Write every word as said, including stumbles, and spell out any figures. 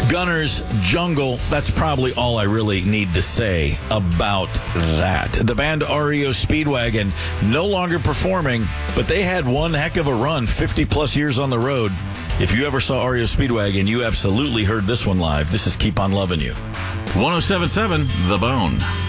Gunners, Jungle, that's probably all I really need to say about that. The band R E O Speedwagon no longer performing, but they had one heck of a run, fifty plus years on the road. If you ever saw R E O Speedwagon, you absolutely heard this one live. This is Keep On Loving You. one oh seven point seven The Bone.